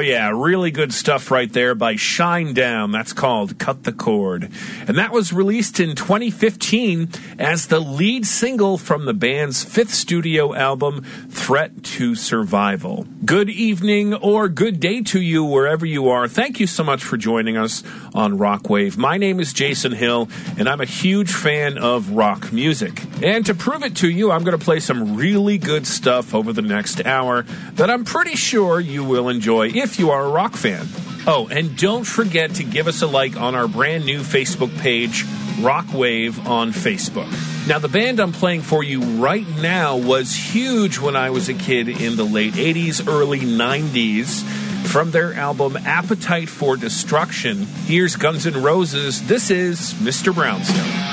yeah, really good stuff right there by Shinedown. That's called Cut the Cord. And that was released in 2015 as the lead single from the band's fifth studio album, Threat to Survival. Good evening or good day to you wherever you are. Thank you so much for joining us on Rockwave. My name is Jason Hill, and I'm a huge fan of rock music. And to prove it to you, I'm going to play some really good stuff over the next hour that I'm pretty sure you will enjoy if you are a rock fan. Oh, and don't forget to give us a like on our brand new Facebook page, Rockwave on Facebook. Now, the band I'm playing for you right now was huge when I was a kid in the late 80s, early 90s. From their album Appetite for Destruction, here's Guns N' Roses. This is Mr. Brownstone.